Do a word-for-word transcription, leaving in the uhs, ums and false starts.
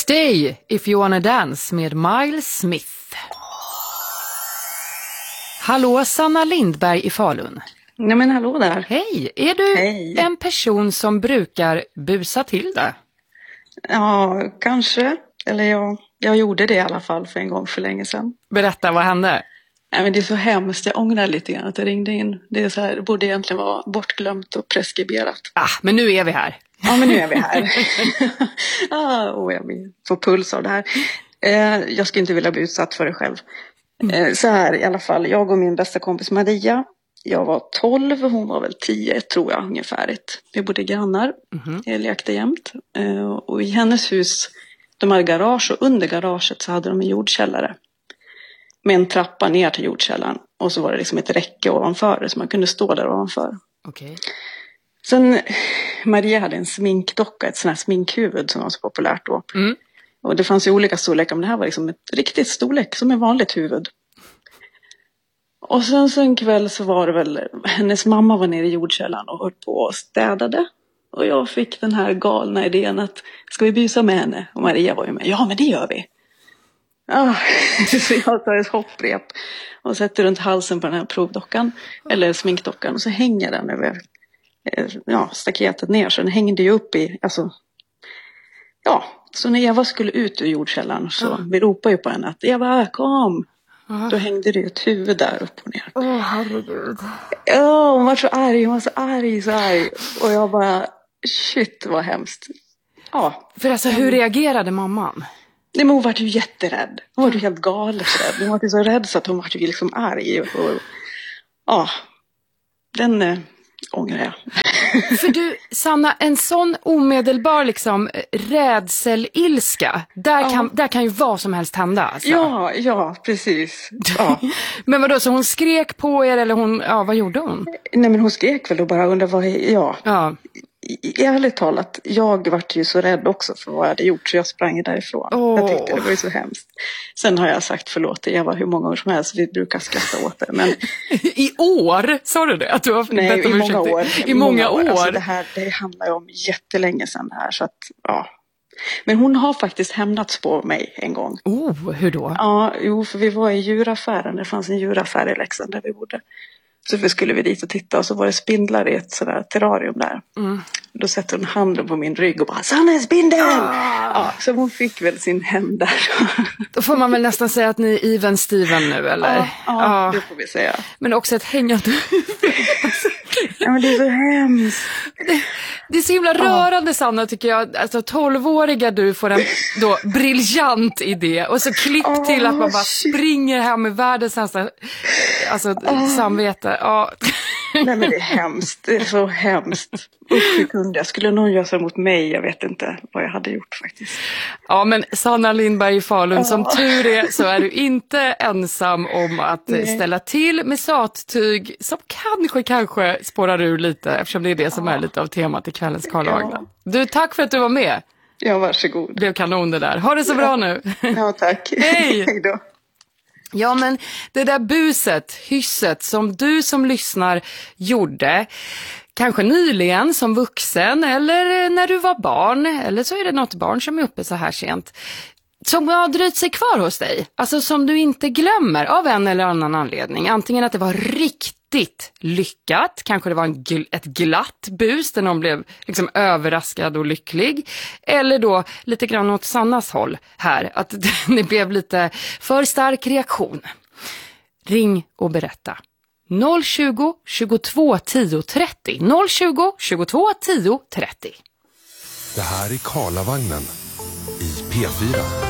Stay if you wanna dance med Miles Smith. Hallå, Sanna Lindberg i Falun. Nej men hallå där. Hej, är du Hej. en person som brukar busa till det? Ja, kanske. Eller jag, jag gjorde det i alla fall för en gång för länge sedan. Berätta, vad hände? Nej men det är så hemskt, jag ångrar lite grann att jag ringde in. Det är så här, det borde egentligen vara bortglömt och preskriberat. Ah, men nu är vi här. Ja men nu är vi här. ah, och jag får puls av det här. Eh, jag skulle inte vilja bli utsatt för det själv. Eh, så här i alla fall, jag och min bästa kompis Maria. Jag var tolv, hon var väl tio tror jag ungefär. Vi bodde grannar, mm-hmm. jag lekte jämt. Eh, och i hennes hus, de hade garage och under garaget så hade de en jordkällare. Med en trappa ner till jordkällaren. Och så var det liksom ett räcke ovanför det så man kunde stå där ovanför. Okay. Sen Maria hade en sminkdocka, ett sånt här sminkhuvud som var så populärt då. Mm. Och det fanns ju olika storlekar, men det här var liksom ett riktigt storlek som ett vanligt huvud. Och sen så en kväll så var det väl, hennes mamma var nere i jordkällaren och höll på och städade. Och jag fick den här galna idén att, ska vi bysa med henne? Och Maria var ju med, ja men det gör vi. Ah, så jag tar ett hopprep och sätter runt halsen på den här provdockan, eller sminkdockan, och så hänger den över ja, staketet ner. Så den hängde ju upp i, alltså, ja, så när Eva skulle ut ur jordkällaren så mm. vi ropade ju på henne att Eva, kom! Mm. Då hängde det ju ett huvud där upp och ner. Åh, oh, herregud. Ja, hon var så arg, hon var så arg, så arg. Och jag bara, shit vad hemskt. Ja. För alltså, hur reagerade mamman? Nej, men hon var ju jätterädd. Hon var ju helt galet rädd. Hon var ju så rädd så att hon var ju liksom arg. Och, ja, den äh, ångrar jag. För du, Sanna, en sån omedelbar liksom rädselilska, där, ja. kan, där kan ju vad som helst hända. Alltså. Ja, ja, precis. Ja. Men vadå, så hon skrek på er eller hon, ja, vad gjorde hon? Nej, men hon skrek väl och bara undrade vad, ja. Ja. I, ärligt talat, jag var ju så rädd också för vad jag hade gjort så jag sprang därifrån. Oh. Jag tyckte det var ju så hemskt. Sen har jag sagt förlåt till Eva hur många år som helst, vi brukar skratta åt det. Men... I år? Sa du det? Att du har Nej, i många år. I många år? Alltså det här, det handlar ju om jättelänge sedan det här, så att, ja. Men hon har faktiskt hämnats på mig en gång. Oh, hur då? Ja, jo, för vi var i djuraffären, det fanns en djuraffär i Leksand där vi bodde. Så vi skulle vi dit och titta och så var det spindlar i ett sådär terrarium där. Mm. Då sätter hon handen på min rygg och bara, Sanna, en spindel! Ah. Ja, så hon fick väl sin händ där. Då får man väl nästan säga att ni är even Steven nu, eller? Ja, ja, ja, det får vi säga. Men också ett hängande. Ja, men det är så hemskt. Det, det är så himla rörande, Sanna, tycker jag. Alltså tolvåriga du får en då briljant idé. Och så klipp oh, till att man bara shit. springer här med världens nästa alltså, oh. samvete. Ja. Nej, men det är hemskt. Det är så hemskt. Usch, hur kunde jag? Skulle någon göra så mot mig? Jag vet inte vad jag hade gjort faktiskt. Ja, men Sanna Lindberg i Falun, oh. som tur är så är du inte ensam om att Nej. ställa till med sattyg som kanske, kanske spårar ur lite, eftersom det är det oh. som är lite av temat i kvällens Karlagna. Ja. Du, tack för att du var med. Ja, varsågod. Det blev kanon det där. Ha det så bra nu. Ja, tack. Hej! Hej då. Ja, men det där buset, hysset som du som lyssnar gjorde, kanske nyligen som vuxen eller när du var barn, eller så är det något barn som är uppe så här sent, som har dröjt sig kvar hos dig, alltså som du inte glömmer av en eller annan anledning. Antingen att det var riktigt lyckat, kanske det var en gl- ett glatt bus där någon blev liksom överraskad och lycklig, eller då lite grann åt Sannas håll här, att det blev lite för stark reaktion. Ring och berätta. noll tjugo, tjugotvå, tio, trettio. noll tjugo, tjugotvå, tio, trettio. Det här är Karlavagnen i P fyra.